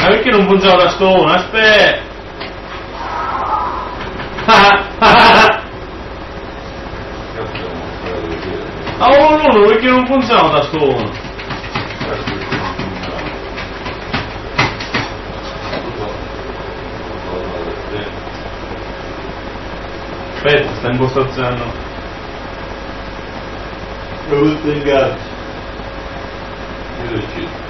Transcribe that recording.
Ma perché non funziona la stona? Aspetta! Oh no, perché non funziona la stona? Aspetta, sta impostazionando. Devo stegare. Io decido.